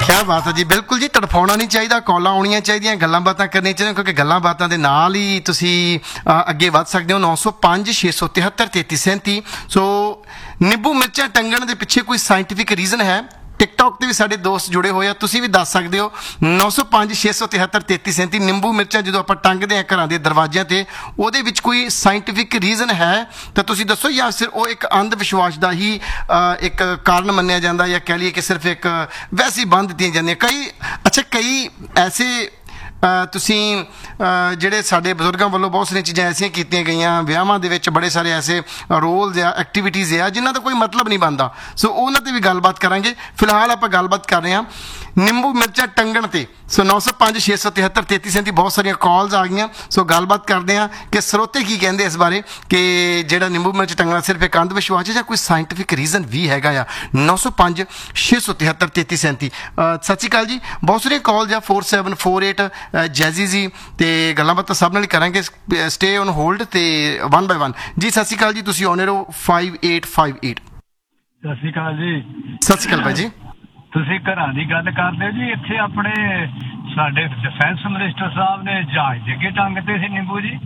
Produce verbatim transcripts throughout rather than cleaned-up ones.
क्या बात है जी, बिल्कुल जी, तड़फाउणा नहीं चाहिए, कॉलां आउणियां चाहिए, गल्लां बातां करनियां चाहिए, क्योंकि गल्लां बातां दे नाल ही तुसीं अगे वध सकदे हो। नौ सौ पाँच छे सौ तिहत्तर तेती सैंती। सो निंबू मिर्चां टंगण दे पिछे कोई साइंटिफिक रीजन है? टिकटॉक ते भी साडे दोस्त जुड़े हुए, तुसीं भी दस सकदे हो। नौ सौ पाँच छे सौ तिहत्तर तेती सैंती। निंबू मिर्चां जदों आपां टंगदे हां घरां दे दरवाजिਆਂ ते, ਉਹਦੇ ਵਿੱਚ ਕੋਈ ਸਾਇੰਟੀਫਿਕ ਰੀਜ਼ਨ ਹੈ ਤਾਂ ਤੁਸੀਂ ਦੱਸੋ, ਜਾਂ ਸਿਰ ਉਹ ਇੱਕ ਅੰਧ ਵਿਸ਼ਵਾਸ ਦਾ ਹੀ ਇੱਕ ਕਾਰਨ ਮੰਨਿਆ ਜਾਂਦਾ, ਜਾਂ ਕਹਿ ਲਈਏ ਕਿ ਸਿਰਫ ਇੱਕ ਵੈਸੀ ਬੰਦ ਦਿੱਤੀਆਂ ਜਾਂਦੀਆਂ ਕਈ? ਅੱਛਾ, ਕਈ ਐਸੇ ਤੁਸੀਂ ਜਿਹੜੇ ਸਾਡੇ ਬਜ਼ੁਰਗਾਂ ਵੱਲੋਂ ਬਹੁਤ ਸਾਰੀਆਂ ਚੀਜ਼ਾਂ ਐਸੀਆਂ ਕੀਤੀਆਂ ਗਈਆਂ ਵਿਆਹਾਂ ਦੇ ਵਿੱਚ, ਬੜੇ ਸਾਰੇ ਐਸੇ ਰੋਲਸ ਆ, ਐਕਟੀਵਿਟੀਜ਼ ਆ ਜਿਨ੍ਹਾਂ ਦਾ ਕੋਈ ਮਤਲਬ ਨਹੀਂ ਬਣਦਾ। ਸੋ ਉਹਨਾਂ 'ਤੇ ਵੀ ਗੱਲਬਾਤ ਕਰਾਂਗੇ। ਫਿਲਹਾਲ ਆਪਾਂ ਗੱਲਬਾਤ ਕਰ ਰਹੇ ਹਾਂ ਨਿੰਬੂ ਮਿਰਚਾਂ ਟੰਗਣ 'ਤੇ। ਸੋ ਨੌ ਸੌ ਪੰਜ ਛੇ ਸੌ ਤਿਹੱਤਰ ਤੇਤੀ ਸੈਂਤੀ ਬਹੁਤ ਸਾਰੀਆਂ ਕਾਲਸ ਆ ਗਈਆਂ। ਸੋ ਗੱਲਬਾਤ ਕਰਦੇ ਹਾਂ ਕਿ ਸਰੋਤੇ ਕੀ ਕਹਿੰਦੇ ਇਸ ਬਾਰੇ, ਕਿ ਜਿਹੜਾ ਨਿੰਬੂ ਮਿਰਚ ਟੰਗਣਾ ਸਿਰਫ ਇੱਕ ਅੰਧ ਵਿਸ਼ਵਾਸ ਹੈ ਜਾਂ ਕੋਈ ਸਾਇੰਟੀਫਿਕ ਰੀਜ਼ਨ ਵੀ ਹੈਗਾ ਆ। ਨੌ ਸੌ ਪੰਜ ਛੇ ਸੌ ਤਿਹੱਤਰ ਤੇਤੀ ਸੈਂਤੀ। ਸਤਿ ਸ਼੍ਰੀ ਅਕਾਲ ਜੀ, ਬਹੁਤ ਸਾਰੀਆਂ ਕਾਲਸ ਆ। Four seven four eight Jazzy ਜੀ, ਤੇ ਗੱਲਾਂ ਬਾਤਾਂ ਸਭ ਨਾਲ ਹੀ ਕਰਾਂਗੇ। ਸਟੇ ਔਨ ਹੋਲਡ ਤੇ ਵਨ ਬਾਏ ਵਨ। ਜੀ ਸਤਿ ਸ਼੍ਰੀ ਅਕਾਲ ਜੀ, ਤੁਸੀਂ ਆਨ ਰਹੋ ਫਾਈਵ ਏਟ ਫਾਈਵ ਏਟ। ਸਤਿ ਸ਼੍ਰੀ ਅਕਾਲ ਜੀ। ਸਤਿ ਸ਼੍ਰੀ ਅਕਾਲ ਭਾਈ ਜੀ। ਤੁਸੀਂ ਘਰਾਂ ਦੀ ਗੱਲ ਕਰਦੇ ਹੋ ਜੀ, ਇੱਥੇ ਆਪਣੇ ਸਾਡੇ ਡਿਫੈਂਸ ਮਿਨਿਸਟਰ ਸਾਹਿਬ ਨੇ ਜਹਾਜ਼ ਦੇ ਅੱਗੇ ਟੰਗਤੇ ਸੀ ਨਿੰਬੂ ਜੀ।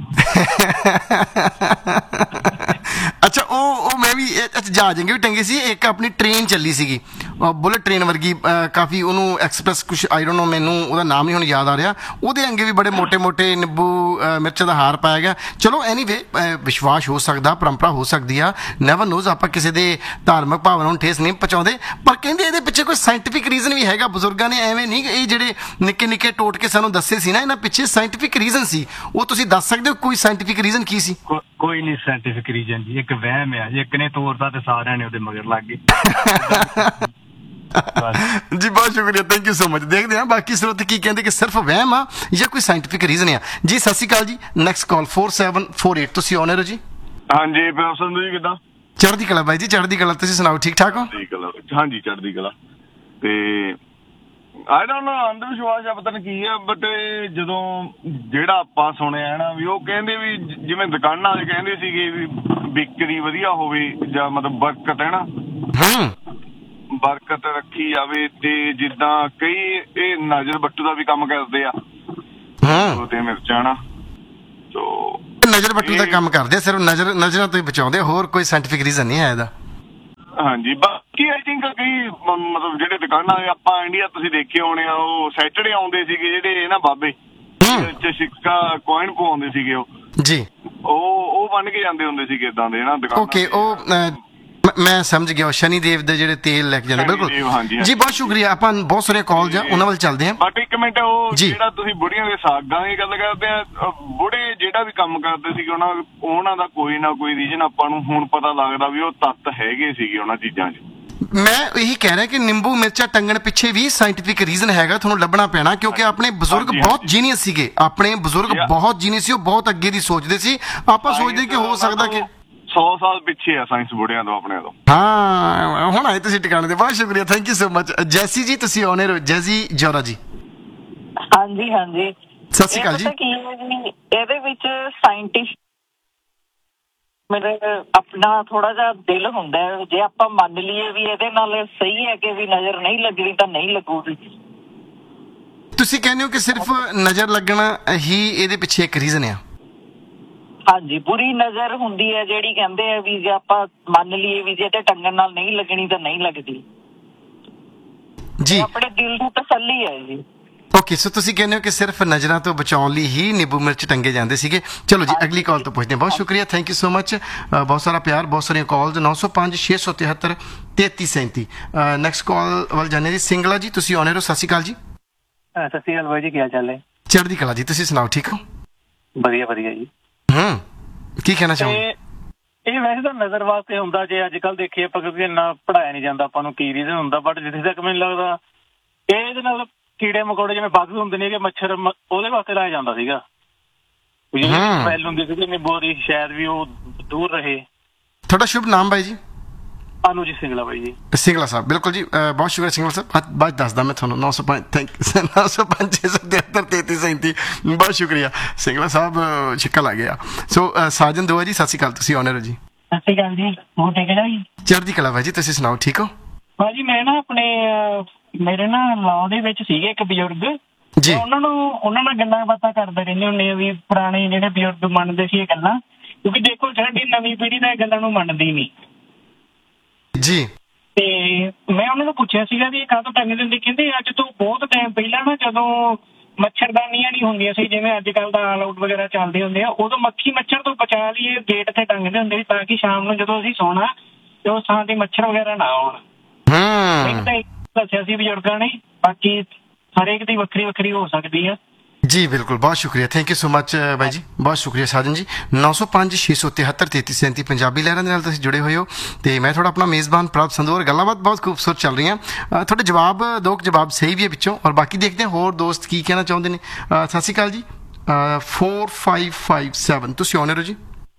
ਅੱਛਾ, ਉਹ ਉਹ ਮੈਂ ਵੀ ਅੱਛਾ ਜਹਾਜ਼ ਅੱਗੇ ਵੀ ਟੰਗੇ ਸੀ। ਇੱਕ ਆਪਣੀ ਟ੍ਰੇਨ ਚੱਲੀ ਸੀਗੀ, ਬੁਲਟ ਟ੍ਰੇਨ ਵਰਗੀ, ਕਾਫੀ ਉਹਨੂੰ ਐਕਸਪ੍ਰੈਸ ਕੁਛ ਆਈ ਡੋਂਟ ਨੋ, ਮੈਨੂੰ ਉਹਦਾ ਨਾਮ ਨਹੀਂ ਹੁਣ ਯਾਦ ਆ ਰਿਹਾ। ਉਹਦੇ ਅੱਗੇ ਵੀ ਬੜੇ ਮੋਟੇ ਮੋਟੇ ਨਿੰਬੂ ਮਿਰਚਾਂ ਦਾ ਹਾਰ ਪਾਇਆ ਗਿਆ। ਚਲੋ ਐਨੀਵੇ, ਵਿਸ਼ਵਾਸ ਹੋ ਸਕਦਾ, ਪਰੰਪਰਾ ਹੋ ਸਕਦੀ ਆ, ਨੈਵਰ ਨੋਜ਼। ਆਪਾਂ ਕਿਸੇ ਦੇ ਧਾਰਮਿਕ ਭਾਵਨਾ ਨੂੰ ਠੇਸ ਨਹੀਂ ਪਹੁੰਚਾਉਂਦੇ, ਪਰ ਕਹਿੰਦੇ ਇਹਦੇ ਪਿੱਛੇ ਕੋਈ ਸਾਇੰਟੀਫਿਕ ਰੀਜ਼ਨ ਵੀ ਹੈਗਾ। ਬਜ਼ੁਰਗਾਂ ਨੇ ਐਵੇਂ ਨਹੀਂ, ਇਹ ਜਿਹੜੇ ਨਿੱਕੇ ਨਿੱਕੇ ਟੋਟਕੇ ਸਾਨੂੰ ਦੱਸੇ ਸੀ ਨਾ, ਇਹਨਾਂ ਪਿੱਛੇ ਸਾਇੰਟੀਫਿਕ ਰੀਜ਼ਨ ਸੀ। ਉਹ ਤੁਸੀਂ ਦੱਸ ਸਕਦੇ ਹੋ ਕੋਈ ਸਾਇੰਟੀਫਿਕ ਰੀਜ਼ਨ ਕੀ ਸੀ? ਕੋਈ ਨਹੀਂ ਸਾਇੰਟੀਫਿਕ ਰੀਜ਼ਨ ਜੀ, ਇੱਕ ਵਹਿਮ ਆ। ਇੱਕ ਨੇ ਤੋੜਦਾ ਤੇ ਸਾਰਿਆਂ ਨੇ ਉਹਦੇ ਮਗਰ ਲੱਗ ਗਏ। ਜੀ ਬਹੁਤ ਸ਼ੁਕਰੀਆ, ਥੈਂਕ ਯੂ ਸੋ ਮਚ। ਦੇਖਦੇ ਹਾਂ ਬਾਕੀ ਸਰੋਤ ਕੀ ਕਹਿੰਦੇ, ਕਿ ਸਿਰਫ ਵਹਿਮ ਆ ਜਾਂ ਕੋਈ ਸਾਇੰਟੀਫਿਕ ਰੀਜ਼ਨ ਆ। ਜੀ ਸਤਿ ਸ਼੍ਰੀ ਅਕਾਲ ਜੀ। Next call four seven four eight, ਤੁਸੀਂ ਆਨ ਹੋ ਜੀ। ਹਾਂਜੀ ਪ੍ਰੋਫੈਸਰ ਜੀ, ਕਿੱਦਾਂ? ਚੜ੍ਹਦੀ ਕਲਾ ਬਾਈ ਜੀ, ਚੜ੍ਹਦੀ ਕਲਾ। ਤੁਸੀਂ ਸੁਣਾਓ, ਠੀਕ ਠਾਕ ਹੋ? ਹਾਂਜੀ ਚੜ੍ਹਦੀ ਕਲਾ। ਤੇ ਆਈ ਡੋਂਟ ਨੋ ਅੰਧ ਵਿਸ਼ਵਾਸ ਆ ਪਤਾ ਨਹੀਂ ਕੀ ਆ, ਬਟ ਜਦੋਂ ਜਿਹੜਾ ਆਪਾਂ ਸੁਣਿਆ ਨਾ ਵੀ ਉਹ ਕਹਿੰਦੇ ਵੀ ਜਿਵੇਂ ਦੁਕਾਨਾਂ ਵਾਲੇ ਕਹਿੰਦੇ ਸੀਗੇ ਵੀ ਵਿਕਰੀ ਵਧੀਆ ਹੋਵੇ ਜਾਂ ਮਤਲਬ ਬਰਕਤ ਹੈ ਨਾ, ਬਰਕਤ ਰੱਖੀ ਜਾਵੇ। ਤੇ ਜਿੱਦਾਂ ਕਈ ਇਹ ਨਜ਼ਰ ਬੱਟੂ ਦਾ ਵੀ ਕੰਮ ਕਰਦੇ ਆ ਤੇ ਮਿਰਚਾਂ ਨਾ, ਸੋ ਨਜ਼ਰ ਬੱਟੂ ਦਾ ਕੰਮ ਕਰਦੇ, ਸਿਰਫ ਨਜ਼ਰ ਨਜ਼ਰਾਂ ਤੋਂ ਹੀ ਬਚਾਉਂਦੇ, ਹੋਰ ਕੋਈ ਸਾਇੰਟੀਫਿਕ ਰੀਜ਼ਨ ਨਹੀਂ ਹੈ ਇਹਦਾ। ਹਾਂਜੀ, ਬਾਕੀ ਆਈ ਥਿੰਕ ਕਈ ਮਤਲਬ ਜਿਹੜੇ ਦੁਕਾਨਾਂ ਆਪਾਂ ਇੰਡੀਆ ਤੁਸੀਂ ਦੇਖੇ ਹੋਣੇ ਆ, ਉਹ ਸੈਟਰਡੇ ਆਉਂਦੇ ਸੀਗੇ ਜਿਹੜੇ ਨਾ ਬਾਬੇ ਸਿੱਕਾ ਕੋਇਨ ਪਵਾਉਂਦੇ ਸੀਗੇ, ਉਹ ਜੀ ਉਹ ਉਹ ਬਣ ਕੇ ਜਾਂਦੇ ਹੁੰਦੇ ਸੀਗੇ ਇਦਾਂ ਦੇ ਨਾ ਦੁਕਾਨਾਂ। ਓਕੇ, ਉਹ ਮੈਂ ਸਮਝ ਗਿਆ, ਸ਼ਨੀ ਦੇਵ ਦੇ ਜਿਹੜੇ ਤੇਲ ਲੈ ਕੇ ਜਾਂਦੇ। ਬਿਲਕੁਲ ਜੀ, ਬਹੁਤ ਸ਼ੁਕਰੀਆ। ਆਪਾਂ ਬਹੁਤ ਸਾਰੇ ਕਾਲਜ ਆ, ਉਹਨਾਂ ਵੱਲ ਚੱਲਦੇ ਹਾਂ। ਬਟ ਇੱਕ ਮਿੰਟ, ਉਹ ਜਿਹੜਾ ਤੁਸੀਂ ਬੁੜੀਆਂ ਦੇ ਸਾਗਾਂ ਦੀ ਗੱਲ ਕਰਦੇ ਆ, ਬੁੜੇ ਜਿਹੜਾ ਵੀ ਕੰਮ ਕਰਦੇ ਸੀਗੇ ਉਹਨਾਂ ਉਹਨਾਂ ਦਾ ਕੋਈ ਨਾ ਕੋਈ ਰੀਜਨ ਆਪਾਂ ਨੂੰ ਹੁਣ ਪਤਾ ਲੱਗਦਾ ਵੀ ਉਹ ਤੱਤ ਹੈਗੇ ਸੀਗੇ ਉਹਨਾਂ ਚੀਜ਼ਾਂ 'ਚ। ਮੈਂ ਇਹੀ ਕਹਿ ਰਿਹਾ ਕਿ ਨਿੰਬੂ ਮਿਰਚਾਂ ਟੰਗਣ ਪਿੱਛੇ ਵੀ ਸਾਇੰਟੀਫਿਕ ਰੀਜ਼ਨ ਹੈਗਾ, ਤੁਹਾਨੂੰ ਲੱਭਣਾ ਪੈਣਾ, ਕਿਉਂਕਿ ਆਪਣੇ ਬਜ਼ੁਰਗ ਬਹੁਤ ਜੀਨੀਅਸ ਸੀਗੇ। ਆਪਣੇ ਬਜ਼ੁਰਗ ਬਹੁਤ ਜੀਨੀਅਸ ਸੀ, ਉਹ ਬਹੁਤ ਅੱਗੇ ਦੀ ਸੋਚਦੇ ਸੀ। ਆਪਾਂ ਸੋਚਦੇ ਕਿ ਹੋ ਸਕਦਾ ਕਿ ਸੌ ਸਾਲ ਪਿੱਛੇ ਆ ਸਾਇੰਸ ਬੁੜਿਆਂ ਤੋਂ, ਆਪਣੇ ਤੋਂ। ਹਾਂ, ਹੁਣ ਆਏ ਤੁਸੀਂ ਟਿਕਾਣੇ ਦੇ, ਬਹੁਤ ਸ਼ੁਕਰੀਆ, ਥੈਂਕ ਯੂ ਸੋ ਮਚ। ਜੈਸੀ ਜੀ, ਤੁਸੀਂ ਆਉਣੇ ਰਹੋ। ਜੈਸੀ ਜੋਰਾ ਜੀ। ਹਾਂਜੀ ਹਾਂਜੀ, ਸਤਿ ਸ਼੍ਰੀ ਅਕਾਲ ਜੀ। ਕੀ ਹੈ ਜੀ, ਇਹਦੇ ਵਿੱਚ ਸਾਇੰਟਿਸਟ ਮੇਰੇ ਆਪਣਾ ਥੋੜਾ ਜਿਹਾ ਦਿਲ ਹੁੰਦਾ, ਜੇ ਆਪਾਂ ਮੰਨ ਲਈਏ ਵੀ ਇਹਦੇ ਨਾਲ ਸਹੀ ਹੈ ਕਿ ਵੀ ਨਜ਼ਰ ਨਹੀਂ ਲੱਗਣੀ ਤਾਂ ਨਹੀਂ ਲੱਗੂਗੀ। ਤੁਸੀਂ ਕਹਿੰਦੇ ਹੋ ਕਿ ਸਿਰਫ ਨਜ਼ਰ ਲੱਗਣਾ ਹੀ ਇਹਦੇ ਪਿੱਛੇ ਇੱਕ ਰੀਜ਼ਨ ਆ? ਹਾਂਜੀ, ਬੁਰੀ ਨਜ਼ਰ ਹੁੰਦੀ ਹੈ ਜਿਹੜੀ ਕਹਿੰਦੇ ਆ ਵੀ ਜੇ ਆਪਾਂ ਮੰਨ ਲਈਏ ਵੀ ਜੇ ਤੇ ਟੰਗਣ ਨਾਲ ਨਹੀਂ ਲੱਗਣੀ ਤਾਂ ਨਹੀਂ ਲੱਗਦੀ ਜੀ। ਆਪਣੇ ਦਿਲ ਦੀ ਤਸੱਲੀ ਹੈ ਜੀ। ਓਕੇ, ਸੋ ਤੁਸੀਂ ਕਹਿੰਦੇ ਹੋ ਕਿ ਸਿਰਫ ਨਜ਼ਰਾਂ ਤੋਂ ਬਚਾਉਣ ਲਈ ਹੀ ਨਿੰਬੂ ਮਿਰਚ ਟੰਗੇ ਜਾਂਦੇ ਸੀਗੇ। ਚਲੋ ਜੀ, ਅਗਲੀ ਕਾਲ ਤੋਂ ਪੁੱਛਦੇ ਹਾਂ। ਬਹੁਤ ਸ਼ੁਕਰੀਆ, ਥੈਂਕ ਯੂ ਸੋ ਮਚ। ਬਹੁਤ ਸਾਰਾ ਪਿਆਰ, ਬਹੁਤ ਸਾਰੀਆਂ ਕਾਲਸ। ਨੌ ਸੌ ਪੰਜ ਛੇ ਸੌ ਤਿਹੱਤਰ ਤੇਤੀ ਸੈਂਤੀ। ਨੈਕਸਟ ਕਾਲ ਵੱਲ ਜਾਂਦੇ ਜੀ। ਸਿੰਗਲਾ ਜੀ, ਤੁਸੀਂ ਆਉਣੇ ਰਹੋ। ਸਤਿ ਸ਼੍ਰੀ ਅਕਾਲ ਜੀ। ਸਤਿ ਸ਼੍ਰੀ ਅਕਾਲ ਬਾਈ ਜੀ, ਕੀ ਹਾਲ ਚਾਲ ਹੈ? ਚੜ੍ਹਦੀ ਕਲਾ ਜੀ, ਤੁਸੀਂ ਸੁਣਾਓ, ਠੀਕ ਹੋ? ਵਧੀਆ ਵਧੀਆ ਜੀ। ਹੂੰ, ਕੀ ਕਹਿਣਾ ਚਾਹੋਗੇ? ਇਹ ਵੈਸੇ ਤਾਂ ਨਜ਼ਰ ਵਾਸਤੇ ਹੁੰਦਾ, ਜੇ ਅੱਜ ਕੱਲ੍ਹ ਦੇਖੀਏ ਆਪਾਂ, ਕਿਉਂਕਿ ਇੰਨਾ ਪੜ੍ਹਾਇਆ ਨਹੀਂ ਜਾਂਦਾ ਆਪਾਂ ਨੂੰ ਕੀ ਰੀਜ਼ਨ ਹੁੰਦਾ, ਬਟ ਜਿੱਥੇ ਤੱਕ ਮੈਨੂੰ ਲੱਗਦਾ ਇਹ ਇਹਦੇ ਨਾਲ ਕੀੜੇ ਮਕੌੜੇ ਜਿਵੇਂ ਬੱਗ ਹੁੰਦੇ ਨੇ, ਮੱਛਰ, ਉਹਦੇ ਵਾਸਤੇ ਲਾਇਆ ਜਾਂਦਾ ਸੀਗਾ। ਸਮੈਲ ਹੁੰਦੀ ਸੀਗੀ ਨਿੰਬੂ ਦੀ, ਸ਼ਾਇਦ ਵੀ ਉਹ ਦੂਰ ਰਹੇ। ਤੁਹਾਡਾ ਸ਼ੁਭ ਨਾਮ ਬਾਈ ਜੀ? ਅਨੁਜੀਤ ਸਿੰਗਲਾ ਬਾਈ ਜੀ। ਸਿੰਗਲਾ ਸਾਹਿਬ, ਬਿਲਕੁਲ ਜੀ, ਬਹੁਤ ਸ਼ੁਕਰੀਆ ਸਿੰਗਲਾ ਸਾਹਿਬ। ਬਾਅਦ ਦੱਸਦਾ ਮੈਂ ਤੁਹਾਨੂੰ। ਨੌ ਸੌ ਪੰਜ ਥੈਂਕ ਨੌ ਸੌ ਪੰਜ ਛੇ ਸੌ ਤਿਹੱਤਰ ਤੇਤੀ ਸੈਂਤੀ, ਬਹੁਤ ਸ਼ੁਕਰੀਆ ਸਿੰਗਲਾ ਸਾਹਿਬ, ਛਿੱਕਾ ਲੱਗ ਗਿਆ। ਸੋ ਸਾਜਨ ਦੋਆ ਜੀ, ਸਤਿ ਸ਼੍ਰੀ ਅਕਾਲ, ਤੁਸੀਂ ਆਨਰ ਹੋ ਜੀ। ਸਤਿ ਸ਼੍ਰੀ ਅਕਾਲ ਜੀ, ਹੋਰ ਠੀਕ ਹੈ ਜੀ? ਚੜ੍ਹਦੀ ਕਲਾ ਬਾਈ ਜੀ, ਤੁਸੀਂ ਸੁਣਾਓ, ਠੀਕ ਹੋ? ਭਾਜੀ ਮੈਂ ਨਾ ਆਪਣੇ ਮੇਰੇ ਨਾ ਲਾਅ ਦੇ ਵਿੱਚ ਸੀਗੇ ਇੱਕ ਬਜ਼ੁਰਗ ਜੀ ਉਹਨਾਂ ਨੂੰ ਉਹਨਾਂ ਨਾਲ ਗੱਲਾਂ ਬਾਤਾਂ ਕਰਦੇ ਰਹਿੰਦੇ ਹੁੰਦੇ ਆ ਵੀ ਪੁਰਾਣੇ ਜਿਹੜੇ ਬਜ਼ੁਰਗ ਮੰਨਦੇ ਸੀ ਇਹ ਗੱਲਾਂ, ਕਿਉਂਕਿ ਦੇਖੋ ਸਾਡੀ ਨਵੀਂ ਪੀੜ੍ਹੀ ਤਾਂ ਇਹ ਗੱਲਾਂ ਨੂੰ ਮੰਨਦੀ ਨਹੀਂ। ਜੀ ਤੇ ਮੈਂ ਉਹਨਾਂ ਨੂੰ ਪੁੱਛਿਆ ਸੀਗਾ ਵੀ ਇਹ ਕਾਹਤੋਂ ਟੰਗ ਦਿੰਦੇ, ਕਹਿੰਦੇ ਅੱਜ ਤੋਂ ਬਹੁਤ ਟਾਈਮ ਪਹਿਲਾਂ ਨਾ ਜਦੋਂ ਮੱਛਰਦਾਨੀਆਂ ਨਹੀਂ ਹੁੰਦੀਆਂ ਸੀ ਜਿਵੇਂ ਅੱਜ ਕੱਲ੍ਹ ਦਾ ਆਲ ਆਊਟ ਵਗੈਰਾ ਚੱਲਦੇ ਹੁੰਦੇ ਆ, ਉਦੋਂ ਮੱਖੀ ਮੱਛਰ ਤੋਂ ਬਚਾ ਲਈ ਇਹ ਗੇਟ ਤੇ ਟੰਗਦੇ ਹੁੰਦੇ ਸੀ ਤਾਂ ਕਿ ਸ਼ਾਮ ਨੂੰ ਜਦੋਂ ਅਸੀਂ ਸੌਣਾ ਤੇ ਉਸ ਥਾਂ ਤੇ ਮੱਛਰ ਵਗੈਰਾ ਨਾ ਆਉਣ। ਇੱਕ ਤਾਂ ਦੱਸਿਆ ਸੀ ਬਜ਼ੁਰਗਾਂ ਨੇ, ਬਾਕੀ ਹਰੇਕ ਦੀ ਵੱਖਰੀ ਵੱਖਰੀ ਹੋ ਸਕਦੀ ਆ। ਜੀ ਬਿਲਕੁਲ, ਬਹੁਤ ਸ਼ੁਕਰੀਆ, ਥੈਂਕ ਯੂ ਸੋ ਮਚ ਬਾਈ ਜੀ, ਬਹੁਤ ਸ਼ੁਕਰੀਆ ਸਾਜਨ ਜੀ। ਨੌ ਸੌ ਪੰਜ ਛੇ ਸੌ ਤਿਹੱਤਰ ਤੇਤੀ ਸੈਂਤੀ ਪੰਜਾਬੀ ਲਹਿਰਾਂ ਦੇ ਨਾਲ ਤੁਸੀਂ ਜੁੜੇ ਹੋਏ ਹੋ ਤੇ ਮੈਂ ਤੁਹਾਡਾ ਆਪਣਾ ਮੇਜ਼ਬਾਨ ਪ੍ਰਭ ਸੰਧੂ। ਔਰ ਗੱਲਾਂ ਬਾਤ ਬਹੁਤ ਖੂਬਸੂਰਤ ਚੱਲ ਰਹੀਆਂ। ਅ, ਤੁਹਾਡੇ ਜਵਾਬ ਦੋ ਕੁ ਜਵਾਬ ਸਹੀ ਵੀ ਹੈ ਵਿੱਚੋਂ, ਔਰ ਬਾਕੀ ਦੇਖਦੇ ਹਾਂ ਹੋਰ ਦੋਸਤ ਕੀ ਕਹਿਣਾ ਚਾਹੁੰਦੇ ਨੇ। ਅ, ਸਤਿ ਸ਼੍ਰੀ ਅਕਾਲ ਜੀ। ਫੋਰ ਫਾਈਵ ਫਾਈਵ ਸੈਵਨ ਤੁਸੀਂ ਆਨਰ ਹੋ ਜੀ।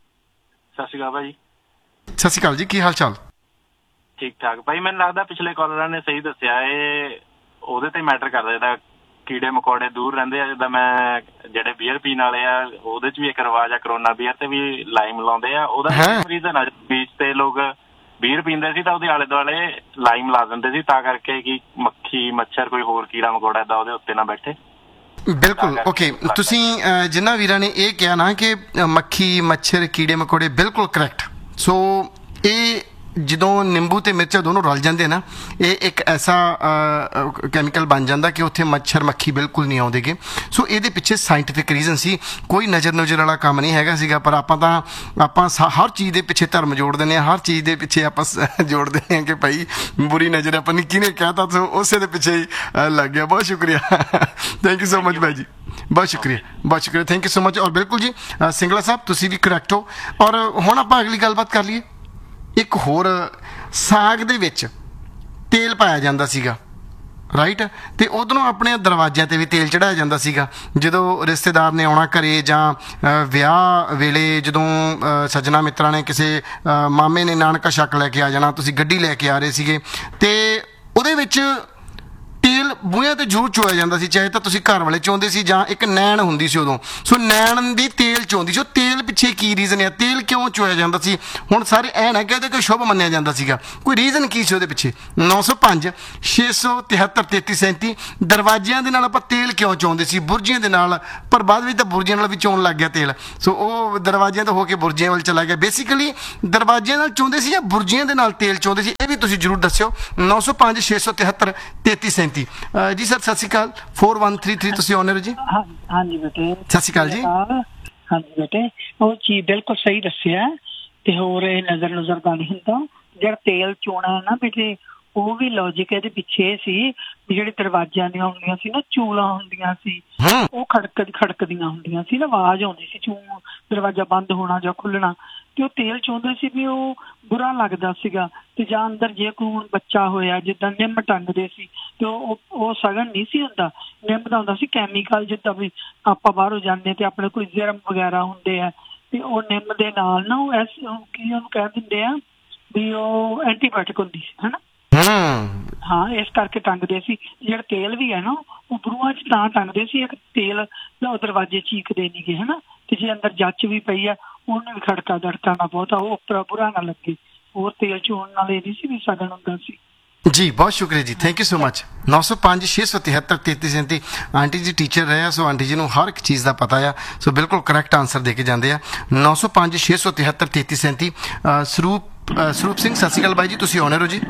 ਸਤਿ ਸ਼੍ਰੀ ਅਕਾਲ ਭਾਜੀ। ਸਤਿ ਸ਼੍ਰੀ ਅਕਾਲ ਜੀ, ਕੀ ਹਾਲ ਚਾਲ? ਠੀਕ ਠਾਕ ਭਾਈ, ਮੈਨੂੰ ਲੱਗਦਾ ਪਿਛਲੇ ਕਾਲਰਾਂ ਨੇ ਸਹੀ ਦੱਸਿਆ, ਇਹ ਉਹਦੇ ਤੇ ਮੈਟਰ ਕਰਦਾ ਜਿਹੜਾ ਕੀੜੇ ਮਕੌੜੇ ਦੂਰ ਰਹਿੰਦੇ ਆ। ਜਿੱਦਾਂ ਮੈਂ ਜਿਹੜੇ ਬੀਅਰ ਪੀਣ ਵਾਲੇ ਆ ਉਹਦੇ ਚ ਵੀ ਇੱਕ ਰਿਵਾਜ ਆ, ਕਰੋਨਾ ਬੀਅਰ ਤੇ ਵੀ ਲਾਈਮ ਲਾਉਂਦੇ ਆ। ਉਹਦਾ ਰੀਜ਼ਨ ਆ ਬੀਚ ਤੇ ਲੋਕ ਬੀਅਰ ਪੀਂਦੇ ਸੀ ਤਾਂ ਉਹਦੇ ਆਲੇ ਦੁਆਲੇ ਲਾਈਮ ਲਾ ਦਿੰਦੇ ਸੀ ਤਾਂ ਕਰਕੇ ਕਿ ਮੱਖੀ ਮੱਛਰ ਕੋਈ ਹੋਰ ਕੀੜਾ ਮਕੌੜਾ ਏਦਾਂ ਉਹਦੇ ਉੱਤੇ ਨਾ ਬੈਠੇ। ਬਿਲਕੁਲ ਓਕੇ, ਤੁਸੀਂ ਜਿਨ੍ਹਾਂ ਵੀਰਾਂ ਨੇ ਇਹ ਕਿਹਾ ਨਾ ਕਿ ਮੱਖੀ ਮੱਛਰ ਕੀੜੇ ਮਕੌੜੇ, ਬਿਲਕੁਲ ਕਰੈਕਟ। ਸੋ ਇਹ ਜਦੋਂ ਨਿੰਬੂ ਤੇ ਮਿਰਚਾਂ ਦੋਨੋਂ ਰਲ ਜਾਂਦੇ ਨਾ, ਇਹ ਇੱਕ ਐਸਾ ਕੈਮੀਕਲ ਬਣ ਜਾਂਦਾ ਕਿ ਉੱਥੇ ਮੱਛਰ ਮੱਖੀ ਬਿਲਕੁਲ ਨਹੀਂ ਆਉਂਦੇਗੇ। ਸੋ ਇਹਦੇ ਪਿੱਛੇ ਸਾਇੰਟੀਫਿਕ ਰੀਜ਼ਨ ਸੀ, ਕੋਈ ਨਜ਼ਰ ਨਜ਼ਰ ਵਾਲਾ ਕੰਮ ਨਹੀਂ ਹੈਗਾ ਸੀਗਾ। ਪਰ ਆਪਾਂ ਤਾਂ ਆਪਾਂ ਹਰ ਚੀਜ਼ ਦੇ ਪਿੱਛੇ ਧਰਮ ਜੋੜ ਦਿੰਦੇ ਹਾਂ, ਹਰ ਚੀਜ਼ ਦੇ ਪਿੱਛੇ ਆਪਾਂ ਜੋੜ ਦਿੰਦੇ ਹਾਂ ਕਿ ਭਾਈ ਬੁਰੀ ਨਜ਼ਰ ਆਪਾਂ ਨੇ ਕਿਹਨੇ ਕਹਿਤਾ, ਸੋ ਉਸੇ ਦੇ ਪਿੱਛੇ ਹੀ ਲੱਗ ਗਿਆ। ਬਹੁਤ ਸ਼ੁਕਰੀਆ, ਥੈਂਕ ਯੂ ਸੋ ਮਚ ਭਾਈ ਜੀ, ਬਹੁਤ ਸ਼ੁਕਰੀਆ, ਬਹੁਤ ਸ਼ੁਕਰੀਆ, ਥੈਂਕ ਯੂ ਸੋ ਮਚ। ਔਰ ਬਿਲਕੁਲ ਜੀ ਸਿੰਗਲਾ ਸਾਹਿਬ ਤੁਸੀਂ ਵੀ ਕਰੈਕਟ ਹੋ। ਔਰ ਹੁਣ ਆਪਾਂ ਅਗਲੀ ਗੱਲਬਾਤ ਕਰ ਲਈਏ। ਇੱਕ ਹੋਰ, ਸਾਗ ਦੇ ਵਿੱਚ ਤੇਲ ਪਾਇਆ ਜਾਂਦਾ ਸੀਗਾ, ਰਾਈਟ, ਤੇ ਉਧਰੋਂ ਆਪਣੇ ਦਰਵਾਜ਼ਿਆਂ ਤੇ ਵੀ ਤੇਲ ਚੜਾਇਆ ਜਾਂਦਾ ਸੀਗਾ। ਜਦੋਂ ਰਿਸ਼ਤੇਦਾਰ ਨੇ ਆਉਣਾ ਘਰੇ ਜਾਂ ਵਿਆਹ ਵੇਲੇ, ਜਦੋਂ ਸੱਜਣਾ ਮਿੱਤਰਾਂ ਨੇ ਕਿਸੇ ਮਾਮੇ ਨੇ ਨਾਨਕਾ ਸ਼ੱਕ ਲੈ ਕੇ ਆ ਜਾਣਾ, ਤੁਸੀਂ ਗੱਡੀ ਲੈ ਕੇ ਆ ਰਹੇ ਸੀਗੇ ਤੇ ਉਹਦੇ ਵਿੱਚ ਤੇਲ ਬੂਹਿਆਂ ਤੇ ਜ਼ਰੂਰ ਚੋਇਆ ਜਾਂਦਾ ਸੀ, ਚਾਹੇ ਤਾਂ ਤੁਸੀਂ ਘਰ ਵਾਲੇ ਚਾਹੁੰਦੇ ਸੀ ਜਾਂ ਇੱਕ ਨੈਣ ਹੁੰਦੀ ਸੀ ਉਦੋਂ, ਸੋ ਨੈਣ ਦੀ ਤੇਲ ਚੋਂਦੀ ਸੀ। ਉਹ ਤੇਲ ਪਿੱਛੇ ਕੀ ਰੀਜ਼ਨ ਹੈ, ਤੇਲ ਕਿਉਂ ਚੋਇਆ ਜਾਂਦਾ ਸੀ? ਹੁਣ ਸਾਰੇ ਐ ਨਾ ਕਹਿੰਦੇ ਕਿ ਸ਼ੁਭ ਮੰਨਿਆ ਜਾਂਦਾ ਸੀਗਾ, ਕੋਈ ਰੀਜ਼ਨ ਕੀ ਸੀ ਉਹਦੇ ਪਿੱਛੇ? ਨੌ ਸੌ ਪੰਜ ਛੇ ਸੌ ਤਿਹੱਤਰ ਤੇਤੀ ਸੈਂਤੀ ਦਰਵਾਜ਼ਿਆਂ ਦੇ ਨਾਲ ਆਪਾਂ ਤੇਲ ਕਿਉਂ ਚਾਹੁੰਦੇ ਸੀ? ਬੁਰਜੀਆਂ ਦੇ ਨਾਲ, ਪਰ ਬਾਅਦ ਵਿੱਚ ਤਾਂ ਬੁਰਜੀਆਂ ਨਾਲ ਵੀ ਚੋਣ ਲੱਗ ਗਿਆ ਤੇਲ, ਸੋ ਉਹ ਦਰਵਾਜ਼ਿਆਂ ਤੋਂ ਹੋ ਕੇ ਬੁਰਜੀਆਂ ਵੱਲ ਚਲਾ ਗਿਆ। ਬੇਸਿਕਲੀ ਦਰਵਾਜ਼ਿਆਂ ਨਾਲ ਚਾਹੁੰਦੇ ਸੀ ਜਾਂ ਬੁਰਜੀਆਂ ਦੇ ਨਾਲ ਤੇਲ ਚਾਹੁੰਦੇ ਸੀ? ਇਹ ਵੀ ਤੁਸੀਂ ਜ਼ਰੂਰ ਦੱਸਿਓ। ਨੌ ਸੌ ਪੰਜ ਛੇ ਸੌ ਤਿਹੱਤਰ ਤੇਤੀ ਸੈਂਤੀ ਜੀ ਸਰ, ਸਤਿ ਸ਼੍ਰੀ ਅਕਾਲ। ਫੋਰ ਵਨ ਥ੍ਰੀ ਥ੍ਰੀ ਤੁਸੀਂ ਆਨਰ ਜੀ। ਹਾਂਜੀ ਬੇਟੇ, ਸਤਿ ਸ਼੍ਰੀ ਅਕਾਲ ਜੀ। ਹਾਂਜੀ ਬੇਟੇ, ਉਹ ਚੀਜ਼ ਬਿਲਕੁਲ ਸਹੀ ਦੱਸਿਆ ਤੇ ਹੋਰ ਇਹ ਨਜ਼ਰ ਨਜ਼ਰ ਦਾ ਨਹੀਂ ਹੁੰਦਾ। ਜਿਹੜਾ ਤੇਲ ਚੋਣਾ ਨਾ ਬੇਟੇ, ਉਹ ਵੀ ਲੌਜਿਕ ਇਹਦੇ ਪਿੱਛੇ ਸੀ ਵੀ ਜਿਹੜੇ ਦਰਵਾਜ਼ਿਆਂ ਦੀਆਂ ਹੁੰਦੀਆਂ ਸੀ ਨਾ, ਚੂਲਾਂ ਹੁੰਦੀਆਂ ਸੀ, ਉਹ ਖੜਕ ਖੜਕਦੀਆਂ ਹੁੰਦੀਆਂ ਸੀ ਨਾ, ਆਵਾਜ਼ ਆਉਂਦੀ ਸੀ ਚੂ, ਦਰਵਾਜ਼ਾ ਬੰਦ ਹੋਣਾ ਜਾਂ ਖੁੱਲਣਾ, ਤੇ ਉਹ ਤੇਲ ਚਾਹੁੰਦੇ ਸੀ ਵੀ ਉਹ ਬੁਰਾ ਲੱਗਦਾ ਸੀਗਾ। ਤੇ ਜਾਂ ਅੰਦਰ ਜੇ ਕੋਈ ਹੁਣ ਬੱਚਾ ਹੋਇਆ, ਜਿੱਦਾਂ ਨਿੰਮ ਟੰਗਦੇ ਸੀ ਤੇ ਉਹ ਉਹ ਸਗਨ ਨਹੀਂ ਸੀ ਹੁੰਦਾ, ਨਿੰਮ ਦਾ ਹੁੰਦਾ ਸੀ ਕੈਮੀਕਲ। ਜਿੱਦਾਂ ਵੀ ਆਪਾਂ ਬਾਹਰੋਂ ਜਾਂਦੇ ਤੇ ਆਪਣੇ ਕੋਈ ਜ਼ਰਮ ਵਗੈਰਾ ਹੁੰਦੇ ਆ ਤੇ ਉਹ ਨਿੰਮ ਦੇ ਨਾਲ ਨਾ ਉਹ ਐਸ ਕੀ ਉਹਨੂੰ ਕਹਿ ਦਿੰਦੇ ਆ ਵੀ ਉਹ ਐਂਟੀਬਾਇਓਟਿਕ ਹੁੰਦੀ ਸੀ, ਹਨਾ। ਹਾਂ, ਇਸ ਕਰਕੇ ਟੰਗਦੇ ਸੀ। ਜਿਹੜਾ ਤੇਲ ਵੀ ਹੈ ਨਾ, ਉਹ ਬਰੂਹਾਂ 'ਚ ਤਾਂ ਟੰਗਦੇ ਸੀ, ਇੱਕ ਤੇਲ ਦਰਵਾਜ਼ੇ ਚੀਕਦੇ ਨੀ ਗੇ, ਹਨਾ। ਤੇ ਜੇ ਅੰਦਰ ਜੱਚ ਵੀ ਪਈ ਆ, ਉਹਨੂੰ ਵੀ ਖੜਕਾ ਦੜਕਾ ਨਾ ਬਹੁਤਾ, ਉਹ ਉੱਪਰ ਬੁਰਾ ਨਾ ਲੱਗੇ। ਹੋਰ ਤੇਲ ਚੋਣ ਨਾਲ ਇਹ ਨਹੀਂ ਸੀ ਵੀ ਸਗਨ ਹੁੰਦਾ ਸੀ। ਜੀ ਬਹੁਤ ਸ਼ੁਕਰੀਆ ਜੀ, ਥੈਂਕ ਯੂ ਸੋ ਮਚ। ਨੌ ਸੌ ਪੰਜ ਛੇ ਸੌ ਤਿਹੱਤਰ ਤੇਤੀ ਸੈਂਤੀ ਆਂਟੀ ਜੀ ਟੀਚਰ ਰਹੇ ਆ, ਸੋ ਆਂਟੀ ਜੀ ਨੂੰ ਹਰ ਇੱਕ ਚੀਜ਼ ਦਾ ਪਤਾ ਆ, ਸੋ ਬਿਲਕੁਲ ਕਰੈਕਟ ਆਨਸਰ ਦੇ ਕੇ ਜਾਂਦੇ ਆ। ਨੌ ਸੌ ਪੰਜ ਛੇ ਸੌ ਤਿਹੱਤਰ ਤੇਤੀ ਸੈਂਤੀ ਸਰੂਪ ਸਰੂਪ ਸਿੰਘ, ਸਤਿ ਸ਼੍ਰੀ ਅਕਾਲ ਬਾਈ ਜੀ, ਤੁਸੀਂ ਆਨਰ ਹੋ ਜੀ।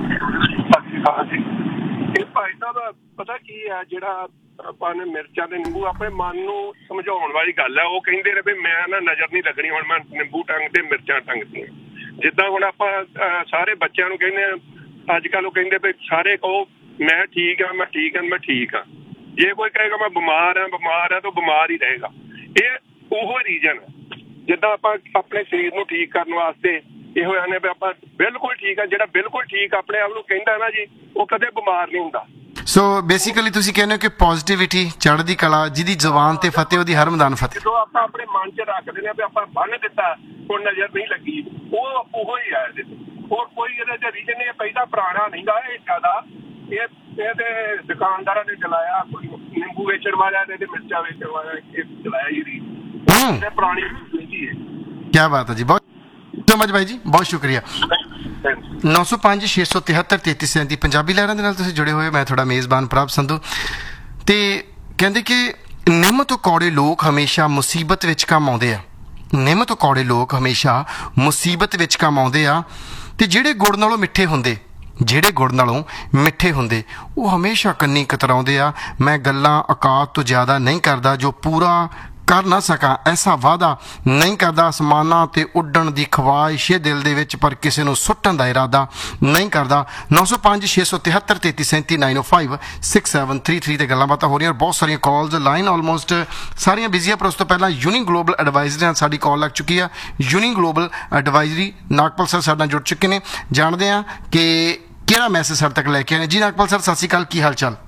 ਇਹ ਭਾਈ ਸਾਹਿਬ ਪਤਾ ਕੀ ਹੈ, ਜਿਹੜਾ ਆਪਾਂ ਨੇ ਮਿਰਚਾਂ ਤੇ ਨਿੰਬੂ ਆਪਣੇ ਮਨ ਨੂੰ ਸਮਝਾਉਣ ਵਾਲੀ ਗੱਲ ਹੈ। ਉਹ ਕਹਿੰਦੇ ਨੇ ਵੀ ਮੈਂ ਨਾ ਨਜ਼ਰ ਨਹੀਂ ਲੱਗਣੀ, ਹੁਣ ਮੈਂ ਨਿੰਬੂ ਟੰਗ ਤੇ ਮਿਰਚਾਂ ਟੰਗਦੀਆਂ। ਜਿੱਦਾਂ ਹੁਣ ਆਪਾਂ ਸਾਰੇ ਬੱਚਿਆਂ ਨੂੰ ਕਹਿੰਦੇ ਆ ਅੱਜ ਕੱਲ੍ਹ, ਉਹ ਕਹਿੰਦੇ ਵੀ ਸਾਰੇ ਕਹੋ ਮੈਂ ਠੀਕ ਹਾਂ, ਮੈਂ ਠੀਕ ਹਾਂ, ਮੈਂ ਠੀਕ ਹਾਂ। ਜੇ ਕੋਈ ਕਹੇਗਾ ਮੈਂ ਬਿਮਾਰ ਹਾਂ ਬਿਮਾਰ ਹਾਂ ਤਾਂ ਬਿਮਾਰ ਹੀ ਰਹੇਗਾ। ਇਹ ਉਹ ਰੀਜ਼ਨ ਹੈ। ਜਿੱਦਾਂ ਆਪਾਂ ਆਪਣੇ ਸਰੀਰ ਨੂੰ ਠੀਕ ਕਰਨ ਵਾਸਤੇ ਇਹੋ ਆਨੇ ਵੀ ਆਪਾਂ ਬਿਲਕੁਲ ਠੀਕ ਆ। ਜਿਹੜਾ ਬਿਲਕੁਲ ਠੀਕ ਆਪਣੇ ਆਪ ਨੂੰ ਕਹਿੰਦਾ ਨਾ ਜੀ, ਉਹ ਕਦੇ ਬਿਮਾਰ ਨਹੀਂ ਹੁੰਦਾ। ਸੋ ਬੇਸਿਕਲੀ ਤੁਸੀਂ ਕਹਿੰਦੇ ਹੋ ਕਿ ਪੋਜ਼ਿਟਿਵਿਟੀ, ਚੜ੍ਹਦੀ ਕਲਾ, ਜਿਹਦੀ ਜ਼ੁਬਾਨ ਤੇ ਫਤਿਹ ਉਹਦੀ ਹਰ ਮੈਦਾਨ ਫਤਿਹ। ਜਦੋਂ ਆਪਾਂ ਆਪਣੇ ਮਨ 'ਚ ਰੱਖਦੇ ਨੇ ਵੀ ਆਪਾਂ ਬੰਨ ਦਿੱਤਾ, ਕੋਈ ਨਜ਼ਰ ਨਹੀਂ ਲੱਗੀ, ਉਹ ਉਹੋ ਹੀ ਆ ਇਹਦੇ। ਹੋਰ ਕੋਈ ਇਹਦੇ 'ਚ ਰੀਜਨ ਨਹੀਂ। ਪਹਿਲਾਂ ਪੁਰਾਣਾ ਨਹੀਂ ਗਾ ਇਹ ਜ਼ਿਆਦਾ, ਇਹ ਇਹਦੇ ਦੁਕਾਨਦਾਰਾਂ ਨੇ ਚਲਾਇਆ, ਕੋਈ ਨਿੰਬੂ ਵੇਚਣ ਵਾਲਿਆਂ ਨੇ ਤੇ ਮਿਰਚਾਂ ਵੇਚਣ ਵਾਲਿਆਂ ਨੇ ਇਹ ਚਲਾਇਆ ਹੀ ਰੀਤ। ਪੁਰਾਣੀ ਨਹੀਂ ਹੈ। ਕਿਆ ਬਾਤ ਹੈ ਜੀ, ਬਹੁਤ ਸੋ ਮਚ ਭਾਈ ਜੀ, ਬਹੁਤ ਸ਼ੁਕਰੀਆ। ਨੌ ਸੌ ਪੰਜ ਛੇ ਸੌ ਤਿਹੱਤਰ ਤੇਤੀ ਸੈਂਤੀ ਪੰਜਾਬੀ ਲਹਿਰਾਂ ਦੇ ਨਾਲ ਤੁਸੀਂ ਜੁੜੇ ਹੋਏ। ਮੈਂ ਤੁਹਾਡਾ ਮੇਜ਼ਬਾਨ ਪ੍ਰਭ ਸੰਧੂ। ਤੇ ਕਹਿੰਦੇ ਕਿ ਨਿੰਮ ਤੋਂ ਕੌੜੇ ਲੋਕ ਹਮੇਸ਼ਾ ਮੁਸੀਬਤ ਵਿੱਚ ਕੰਮ ਆਉਂਦੇ ਆ। ਨਿੰਮ ਤੋਂ ਕੌੜੇ ਲੋਕ ਹਮੇਸ਼ਾ ਮੁਸੀਬਤ ਵਿੱਚ ਕੰਮ ਆਉਂਦੇ ਆ। ਤੇ ਜਿਹੜੇ ਗੁੜ ਨਾਲੋਂ ਮਿੱਠੇ ਹੁੰਦੇ ਜਿਹੜੇ ਗੁੜ ਨਾਲੋਂ ਮਿੱਠੇ ਹੁੰਦੇ ਉਹ ਹਮੇਸ਼ਾ ਕੰਨੀ ਕਤਰਾਉਂਦੇ ਆ। ਮੈਂ ਗੱਲਾਂ ਔਕਾਤ ਤੋਂ ਜ਼ਿਆਦਾ ਨਹੀਂ ਕਰਦਾ, ਜੋ ਪੂਰਾ ਕਰ ਨਾ ਸਕਾਂ ਐਸਾ ਵਾਅਦਾ ਨਹੀਂ ਕਰਦਾ। ਅਸਮਾਨਾਂ ਤੇ ਉੱਡਣ ਦੀ ਖਵਾਇਸ਼ ਹੈ ਦਿਲ ਦੇ ਵਿੱਚ, ਪਰ ਕਿਸੇ ਨੂੰ ਸੁੱਟਣ ਦਾ ਇਰਾਦਾ ਨਹੀਂ ਕਰਦਾ। ਨੌ ਸੌ ਪੰਜ ਛੇ ਸੌ ਤਿਹੱਤਰ ਤੇਤੀ ਸੈਂਤੀ ਨਾਈਨ ਓ five six seven three three 'ਤੇ ਗੱਲਾਂ ਬਾਤਾਂ ਹੋ ਰਹੀਆਂ। ਬਹੁਤ ਸਾਰੀਆਂ ਕਾਲਸ, ਲਾਈਨ ਆਲਮੋਸਟ ਸਾਰੀਆਂ ਬਿਜ਼ੀ ਆ। ਪਰ ਉਸ ਤੋਂ ਪਹਿਲਾਂ ਯੂਨੀ ਗਲੋਬਲ ਐਡਵਾਈਜ਼ਰੀ ਨਾਲ ਸਾਡੀ ਕਾਲ ਲੱਗ ਚੁੱਕੀ ਆ। Uni global advisory Nagpal sir ਸਾਡੇ ਨਾਲ ਜੁੜ ਚੁੱਕੇ ਨੇ। ਜਾਣਦੇ ਹਾਂ ਕਿ ਕਿਹੜਾ ਮੈਸੇਜ ਸਾਡੇ ਤੱਕ ਲੈ ਕੇ ਆਏ ਨੇ। ਜੀ ਨਾਗਪਾਲ ਸਰ, ਸਤਿ ਸ਼੍ਰੀ ਅਕਾਲ, ਕੀ ਹਾਲ ਚਾਲ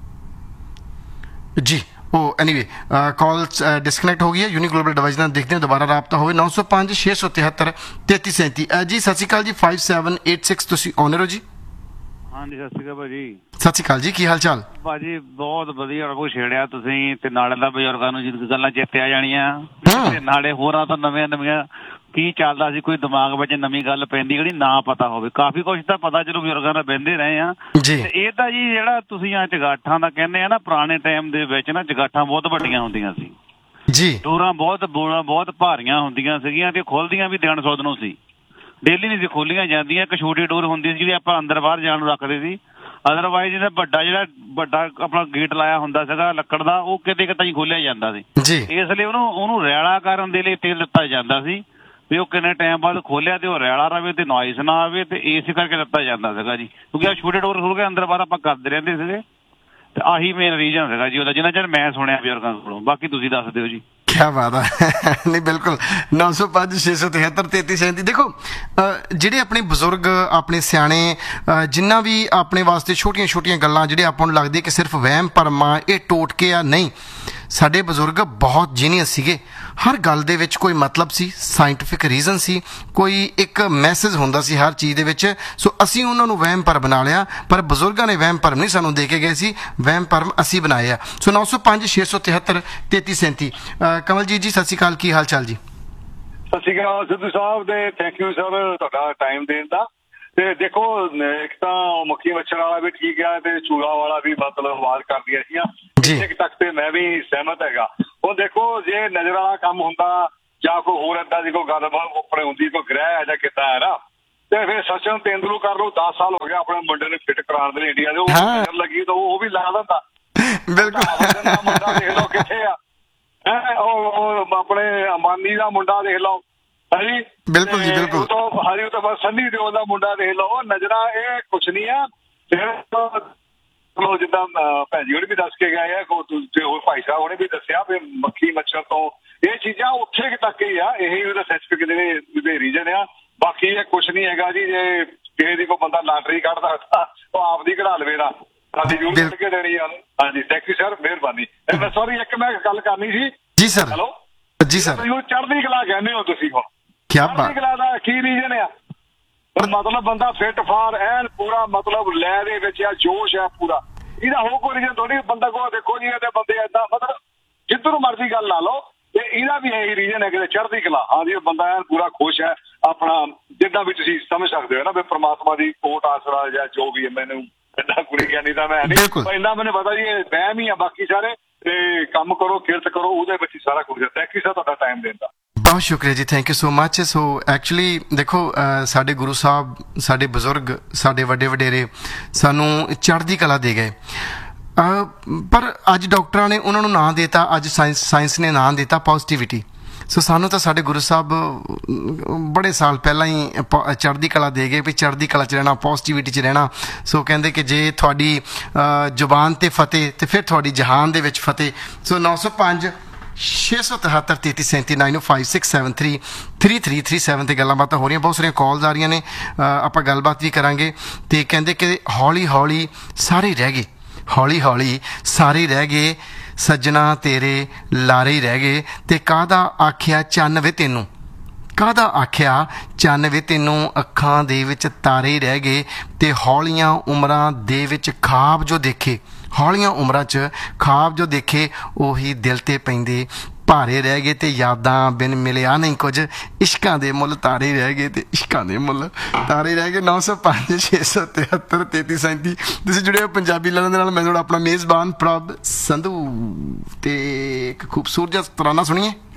ਜੀ? ਉਹ ਐਨੀਵੇ ਕਾਲ ਡਿਸਕਨੈਕਟ ਹੋ ਗਈ ਹੈ। ਯੂਨੀ ਗਲੋਬਲ ਐਡਵਾਈਜ਼ਰ ਨਾਲ ਦੇਖਦੇ ਹਾਂ ਦੁਬਾਰਾ ਰਾਬਤਾ ਹੋਵੇ। ਨੌ ਸੌ ਪੰਜ ਛੇ ਸੌ ਤਿਹੱਤਰ ਤੇਤੀ ਸੈਂਤੀ। ਜੀ ਸਤਿ ਸ਼੍ਰੀ ਅਕਾਲ ਜੀ। ਫਾਈਵ ਸੈਵਨ ਏਟ ਸਿਕਸ ਤੁਸੀਂ ਓਨਰ ਹੋ ਜੀ? ਹਾਂਜੀ, ਸਤਿ ਸ਼੍ਰੀ ਅਕਾਲ ਭਾਜੀ। ਸਤਿ ਸ਼੍ਰੀ ਅਕਾਲ ਜੀ, ਕੀ ਹਾਲ ਚਾਲ? ਭਾਜੀ ਬਹੁਤ ਵਧੀਆ ਕੁਛ ਛੇੜਿਆ ਤੁਸੀਂ, ਤੇ ਨਾਲੇ ਦਾ ਬਜ਼ੁਰਗਾਂ ਨੂੰ ਜਿ ਗੱਲਾਂ ਚੇਤੇ ਆ ਜਾਣੀਆਂ, ਤੇ ਨਾਲੇ ਹੋਰਾਂ ਤੋਂ ਨਵੀਆਂ ਨਵੀਆਂ ਕੀ ਚੱਲਦਾ ਸੀ, ਕੋਈ ਦਿਮਾਗ ਵਿੱਚ ਨਵੀਂ ਗੱਲ ਪੈਂਦੀ ਜਿਹੜੀ ਨਾ ਪਤਾ ਹੋਵੇ। ਕਾਫੀ ਕੁਛ ਤਾਂ ਪਤਾ ਚਲੋ ਬਜ਼ੁਰਗਾਂ ਨਾਲ ਬਹਿੰਦੇ ਰਹੇ ਆ। ਇਹ ਤਾਂ ਜੀ ਜਿਹੜਾ ਤੁਸੀਂ ਆ ਚਗਾਠਾਂ ਦਾ ਕਹਿੰਦੇ ਆ ਨਾ, ਪੁਰਾਣੇ ਟਾਈਮ ਦੇ ਵਿੱਚ ਨਾ ਚਗਾਠਾਂ ਬਹੁਤ ਵੱਡੀਆਂ ਹੁੰਦੀਆਂ ਸੀ ਜੀ। ਡੋਰਾਂ ਬਹੁਤ ਬੋਲਾਂ ਬਹੁਤ ਭਾਰੀਆਂ ਹੁੰਦੀਆਂ ਸੀਗੀਆਂ, ਤੇ ਖੁੱਲਦੀਆਂ ਵੀ ਦਿਨ ਸੁੱਧ ਨੂੰ ਸੀ, ਡੇਲੀ ਨਹੀਂ ਸੀ ਖੋਲੀਆਂ ਜਾਂਦੀਆਂ। ਇੱਕ ਛੋਟੀ ਡੋਰ ਹੁੰਦੀ ਸੀ ਜਿਹੜੀ ਆਪਾਂ ਅੰਦਰ ਬਾਹਰ ਜਾਣ ਨੂੰ ਰੱਖਦੇ ਸੀ। ਅਦਰਵਾਈਜ਼ ਜਿਹੜਾ ਵੱਡਾ ਜਿਹੜਾ ਵੱਡਾ ਆਪਣਾ ਗੇਟ ਲਾਇਆ ਹੁੰਦਾ ਸੀਗਾ ਲੱਕੜ ਦਾ, ਉਹ ਕਿਤੇ ਕਿਤੇ ਹੀ ਖੋਲਿਆ ਜਾਂਦਾ ਸੀ। ਇਸ ਲਈ ਉਹਨੂੰ ਉਹਨੂੰ ਰੈਲਾ ਕਰਨ ਦੇ ਲਈ ਤੇਲ ਦਿੱਤਾ ਜਾਂਦਾ ਸੀ ਵੀ ਉਹ ਕਿੰਨੇ ਟਾਈਮ ਬਾਅਦ ਖੋਲਿਆ ਤੇ ਉਹ ਰੈਲਾ ਰਵੇ ਤੇ ਨੋਇਸ ਨਾ ਆਵੇ, ਤੇ ਇਸ ਕਰਕੇ ਦਿੱਤਾ ਜਾਂਦਾ ਸੀਗਾ ਜੀ, ਕਿਉਂਕਿ ਆ ਛੋਟੇ ਡੋਰ ਖੋਲ ਕੇ ਅੰਦਰ ਬਾਹਰ ਆਪਾਂ ਕਰਦੇ ਰਹਿੰਦੇ ਸੀਗੇ। ਤੇ ਆਹੀ ਮੇਨ ਰੀਜ਼ਨ ਸੀਗਾ ਜੀ ਉਹਦਾ, ਜਿੰਨਾ ਚਿਰ ਮੈਂ ਸੁਣਿਆ ਬਜ਼ੁਰਗਾਂ ਕੋਲੋਂ। ਬਾਕੀ ਤੁਸੀਂ ਦੱਸ ਦਿਓ ਜੀ। ਕਿਆ ਬਾਤ ਹੈ। ਨਹੀਂ ਬਿਲਕੁਲ, ਨੌ ਸੌ ਪੰਜ ਛੇ ਸੌ ਤਿਹੱਤਰ ਤੇਤੀ ਸੈਂਤੀ। ਦੇਖੋ ਜਿਹੜੇ ਆਪਣੇ ਬਜ਼ੁਰਗ, ਆਪਣੇ ਸਿਆਣੇ, ਜਿੰਨਾ ਵੀ ਆਪਣੇ ਵਾਸਤੇ ਛੋਟੀਆਂ ਛੋਟੀਆਂ ਗੱਲਾਂ ਜਿਹੜੇ ਆਪਾਂ ਨੂੰ ਲੱਗਦੀ ਕਿ ਸਿਰਫ ਵਹਿਮ ਭਰਮ ਆ, ਇਹ ਟੋਟਕੇ ਆ, ਨਹੀਂ, ਸਾਡੇ ਬਜ਼ੁਰਗ ਬਹੁਤ ਜੀਨੀਅਸ ਸੀਗੇ। ਹਰ ਗੱਲ ਦੇ ਵਿੱਚ ਕੋਈ ਮਤਲਬ ਸੀ, ਸਾਇੰਟੀਫਿਕ ਰੀਜ਼ਨ ਸੀ, ਕੋਈ ਇੱਕ ਮੈਸੇਜ ਹੁੰਦਾ ਸੀ ਹਰ ਚੀਜ਼ ਦੇ ਵਿੱਚ। ਸੋ ਅਸੀਂ ਉਹਨਾਂ ਨੂੰ ਵਹਿਮ ਭਰਮ ਬਣਾ ਲਿਆ, ਪਰ ਬਜ਼ੁਰਗਾਂ ਨੇ ਵਹਿਮ ਭਰਮ ਨਹੀਂ ਸਾਨੂੰ ਦੇ ਕੇ ਗਏ ਸੀ, ਵਹਿਮ ਭਰਮ ਅਸੀਂ ਬਣਾਏ ਆ। ਸੋ ਨੌ ਸੌ ਪੰਜ ਛੇ ਸੌ ਤਿਹੱਤਰ ਤੇਤੀ ਸੈਂਤੀ। ਕਮਲਜੀਤ ਜੀ ਸਤਿ ਸ਼੍ਰੀ ਅਕਾਲ, ਕੀ ਹਾਲ ਚਾਲ ਜੀ? ਸਤਿ ਸ਼੍ਰੀ ਅਕਾਲ ਸਿੱਧੂ ਸਾਹਿਬ ਦੇ, ਥੈਂਕ ਯੂ ਸਰ ਤੁਹਾਡਾ ਟਾਈਮ ਦੇਣ ਦਾ। ਤੇ ਦੇਖੋ, ਇੱਕ ਤਾਂ ਮੱਖੀ ਮੱਛਰ ਵਾਲਾ ਵੀ ਠੀਕ ਆ, ਤੇ ਚੂੜਾ ਵਾਲਾ ਵੀ ਮਤਲਬ ਆਵਾਜ਼ ਕਰਦੀਆਂ ਸੀਗੀਆਂ, ਇੱਕ ਤੱਕ ਤੇ ਮੈਂ ਵੀ ਸਹਿਮਤ ਹੈਗਾ। ਹੁਣ ਦੇਖੋ, ਜੇ ਨਜ਼ਰ ਵਾਲਾ ਕੰਮ ਹੁੰਦਾ ਜਾਂ ਕੋਈ ਹੋਰ ਏਦਾਂ ਦੀ ਕੋਈ ਗੱਲਬਾਤ ਉੱਪਰ ਹੁੰਦੀ, ਕੋਈ ਗ੍ਰਹਿ ਹੈ ਜਾਂ ਕਿੱਦਾਂ ਹੈ ਨਾ, ਤੇ ਫਿਰ ਸਚਿਨ ਤੇਂਦੁਲਕਰ ਨੂੰ ਦਸ ਸਾਲ ਹੋ ਗਿਆ ਆਪਣੇ ਮੁੰਡੇ ਨੂੰ ਫਿੱਟ ਕਰਾਉਣ ਦੇ ਇੰਡੀਆ ਦੇ, ਉਹ ਨਜ਼ਰ ਲੱਗੀ ਤਾਂ ਉਹ ਵੀ ਲਾ ਦਿੰਦਾ। ਬਿਲਕੁਲ, ਮੁੰਡਾ ਦੇਖ ਲਓ ਕਿੱਥੇ ਆ, ਉਹ ਆਪਣੇ ਅੰਬਾਨੀ ਦਾ ਮੁੰਡਾ ਦੇਖ ਲਓ, ਹਾਂਜੀ ਬਿਲਕੁਲ ਜੀ ਬਿਲਕੁਲ, ਹਾਂਜੀ, ਉਹ ਤਾਂ ਬਸ ਸੰਨੀ ਦਿਓਲ ਦਾ ਮੁੰਡਾ ਦੇਖ ਲਓ। ਨਜ਼ਰਾਂ ਇਹ ਕੁਛ ਨਹੀਂ ਆ। ਚਲੋ ਜਿੱਦਾਂ ਭੈਣ ਜੀ ਉਹਨੇ ਵੀ ਦੱਸ ਕੇ ਗਏ ਆ, ਹੋਰ ਭਾਈ ਸਾਹਿਬ ਉਹਨੇ ਵੀ ਦੱਸਿਆ ਵੀ ਮੱਖੀ ਮੱਛਰ ਤੋਂ ਇਹ ਚੀਜ਼ਾਂ ਉੱਥੇ ਤੱਕ ਹੀ ਆ, ਇਹੀ ਉਹਦਾ ਸੈਂਟੀਫਿਕ ਜਿਹੜੇ ਰੀਜਨ ਆ। ਬਾਕੀ ਇਹ ਕੁਛ ਨਹੀਂ ਹੈਗਾ ਜੀ। ਜੇ ਕਿਸੇ ਦੀ ਕੋਈ ਬੰਦਾ ਲਾਟਰੀ ਕੱਢਦਾ ਉਹ ਆਪ ਦੀ ਕਢਾ ਲਵੇ ਨਾ, ਸਾਡੀ ਜ਼ਰੂਰ ਕੱਢ ਕੇ ਦੇਣੀ ਆ। ਹਾਂਜੀ, ਥੈਂਕ ਯੂ ਸਰ, ਮਿਹਰਬਾਨੀ। ਸੌਰੀ, ਇੱਕ ਮੈਂ ਗੱਲ ਕਰਨੀ ਸੀ ਜੀ ਸਰ। ਹੈਲੋ ਜੀ ਸਰ। ਚੜ੍ਹਦੀ ਕਲਾ ਕਹਿੰਦੇ ਹੋ ਤੁਸੀਂ, ਹੁਣ ਚੜ੍ਹਦੀ ਕਲਾ ਦਾ ਕੀ ਰੀਜਨ ਆ? ਮਤਲਬ ਬੰਦਾ ਫਿੱਟ ਫਾਰ ਐਨ ਪੂਰਾ, ਮਤਲਬ ਲੈ ਦੇ ਵਿੱਚ ਆ, ਜੋਸ਼ ਆ ਪੂਰਾ। ਇਹਦਾ ਹੋਰ ਕੋਈ ਰੀਜਨ ਥੋੜੀ। ਬੰਦਾ ਕੋ ਦੇਖੋ ਜੀ, ਇਹਦੇ ਬੰਦੇ ਏਦਾਂ, ਮਤਲਬ ਜਿੱਧਰ ਮਰਜ਼ੀ ਗੱਲ ਲਾ ਲਓ, ਤੇ ਇਹਦਾ ਵੀ ਇਹੀ ਰੀਜਨ ਹੈ ਕਿ ਚੜ੍ਹਦੀ ਕਲਾ। ਹਾਂਜੀ, ਬੰਦਾ ਐਨ ਪੂਰਾ ਖੁਸ਼ ਹੈ ਆਪਣਾ, ਜਿੱਦਾਂ ਵੀ ਤੁਸੀਂ ਸਮਝ ਸਕਦੇ ਹੋ ਨਾ, ਵੀ ਪ੍ਰਮਾਤਮਾ ਦੀ ਕੋਟ ਆਸਰਾ ਜਾਂ ਜੋ ਵੀ ਹੈ। ਮੈਨੂੰ ਏਦਾਂ ਕੁੜੀ ਗਿਆਨੀ ਤਾਂ ਮੈਂ ਨਹੀਂ, ਇੰਨਾ ਮੈਨੂੰ ਪਤਾ ਜੀ ਇਹ ਵਹਿਮ ਹੀ ਆ। ਬਾਕੀ ਸਾਰੇ ਤੇ ਕੰਮ ਕਰੋ, ਕਿਰਤ ਕਰੋ, ਉਹਦੇ ਵਿੱਚ ਹੀ ਸਾਰਾ ਕੁਝ ਹੈ। ਥੈਂਕ ਯੂ ਸਰ ਤੁਹਾਡਾ ਟਾਈਮ ਦੇਣ ਦਾ। ਬਹੁਤ ਸ਼ੁਕਰੀਆ ਜੀ, thank you so much. So actually ਦੇਖੋ, ਸਾਡੇ ਗੁਰੂ ਸਾਹਿਬ, ਸਾਡੇ ਬਜ਼ੁਰਗ, ਸਾਡੇ ਵੱਡੇ ਵਡੇਰੇ ਸਾਨੂੰ ਚੜ੍ਹਦੀ ਕਲਾ ਦੇ ਗਏ, ਪਰ ਅੱਜ ਡਾਕਟਰਾਂ ਨੇ ਉਹਨਾਂ ਨੂੰ ਨਾਂ ਦੇਤਾ, ਅੱਜ ਸਾਇੰਸ ਸਾਇੰਸ ਨੇ ਨਾਂ ਦੇਤਾ ਪੋਜ਼ੀਟਿਵਿਟੀ। ਸੋ ਸਾਨੂੰ ਤਾਂ ਸਾਡੇ ਗੁਰੂ ਸਾਹਿਬ ਬੜੇ ਸਾਲ ਪਹਿਲਾਂ ਹੀ ਚੜ੍ਹਦੀ ਕਲਾ ਦੇ ਗਏ ਵੀ ਚੜ੍ਹਦੀ ਕਲਾ 'ਚ ਰਹਿਣਾ, ਪੋਜ਼ੀਟਿਵਿਟੀ 'ਚ ਰਹਿਣਾ। ਸੋ ਕਹਿੰਦੇ ਕਿ ਜੇ ਤੁਹਾਡੀ ਜ਼ੁਬਾਨ 'ਤੇ ਫਤਿਹ ਤੇ ਫਿਰ ਤੁਹਾਡੀ ਜਹਾਨ ਦੇ ਵਿੱਚ ਫਤਿਹ। ਸੋ ਨੌ ਸੌ ਪੰਜ ਛੇ ਸੌ ਤਿਹੱਤਰ ਤੇਤੀ ਸੈਂਤੀ ਨਾਈਨ ਓ five six seven three three three three seven 'ਤੇ ਗੱਲਾਂ ਬਾਤਾਂ ਹੋ ਰਹੀਆਂ। ਬਹੁਤ ਸਾਰੀਆਂ ਕਾਲਸ ਆ ਰਹੀਆਂ ਨੇ, ਆਪਾਂ ਗੱਲਬਾਤ ਵੀ ਕਰਾਂਗੇ। ਅਤੇ ਕਹਿੰਦੇ ਕਿ ਹੌਲੀ ਹੌਲੀ ਸਾਰੇ ਰਹਿ ਗਏ, ਹੌਲੀ ਹੌਲੀ ਸਾਰੇ ਰਹਿ ਗਏ, ਸੱਜਣਾ ਤੇਰੇ ਲਾਰੇ ਹੀ ਰਹਿ ਗਏ। ਤੇ ਕਾਹਦਾ ਆਖਿਆ ਚੰਨ ਵੇ ਤੈਨੂੰ, ਕਾਹਦਾ ਆਖਿਆ ਚੰਨ ਵੇ ਤੈਨੂੰ, ਅੱਖਾਂ ਦੇ ਵਿੱਚ ਤਾਰੇ ਹੀ ਰਹਿ ਗਏ। ਤੇ ਹੌਲੀਆਂ ਉਮਰਾਂ ਦੇ ਵਿੱਚ ਖਾਬ ਜੋ ਦੇਖੇ, ਹੌਲੀਆਂ ਉਮਰਾਂ 'ਚ ਖਾਬ ਜੋ ਦੇਖੇ, ਉਹੀ ਦਿਲ 'ਤੇ ਪੈਂਦੇ ਭਾਰੇ ਰਹਿ ਗਏ ਤੇ ਯਾਦਾਂ ਬਿਨ ਮਿਲਿਆ ਨਹੀਂ ਕੁਝ, ਇਸ਼ਕਾਂ ਦੇ ਮੁੱਲ ਤਾਰੇ ਰਹਿ ਗਏ ਤੇ ਇਸ਼ਕਾਂ ਦੇ ਮੁੱਲ ਤਾਰੇ ਰਹਿ ਗਏ। ਨੌ ਸੌ ਪੰਜ ਛੇ ਸੌ ਤਿਹੱਤਰ ਤੇਤੀ ਸੈਂਤੀ ਤੁਸੀਂ ਜੁੜੇ ਹੋ ਪੰਜਾਬੀ ਲਹਿਰਾਂ ਦੇ ਨਾਲ। ਮੈਂ ਤੁਹਾਡਾ ਆਪਣਾ ਮੇਜ਼ਬਾਨ ਪ੍ਰਭ ਸੰਧੂ, ਤੇ ਇੱਕ ਖੂਬਸੂਰਤ ਜਿਹਾ ਤਰਾਨਾ ਸੁਣੀਏ।